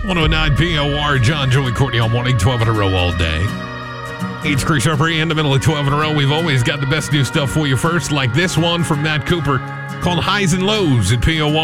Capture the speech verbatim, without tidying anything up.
one oh nine P O R, John, Joey, Courtney all morning, twelve in a row all day. It's Chris Harper in the middle of twelve in a row. We've always got the best new stuff for you first, like this one from Matt Cooper called Highs and Lows at P O